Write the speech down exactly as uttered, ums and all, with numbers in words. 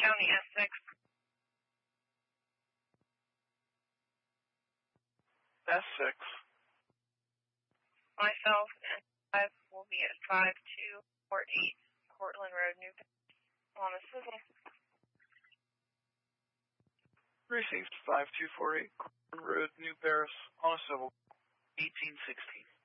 County S six. S six. Myself and five will be at five two four eight Cortland Road, New Paris, on a civil. Received five two four eight Cortland Road, New Paris, on a civil, eighteen sixteen.